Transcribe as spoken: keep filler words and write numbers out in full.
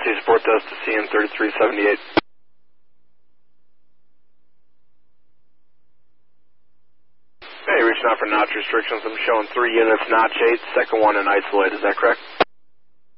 T support test to C N thirty-three seventy-eight. Hey, reaching out for notch restrictions. I'm showing three units notch eight, second one in isolate. Is that correct?